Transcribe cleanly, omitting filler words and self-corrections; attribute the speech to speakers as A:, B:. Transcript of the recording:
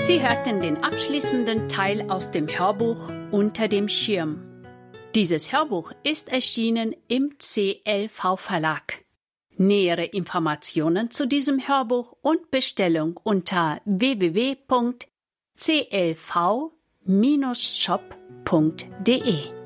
A: Sie hörten den abschließenden Teil aus dem Hörbuch Unter dem Schirm. Dieses Hörbuch ist erschienen im CLV Verlag. Nähere Informationen zu diesem Hörbuch und Bestellung unter www.clv-shop.de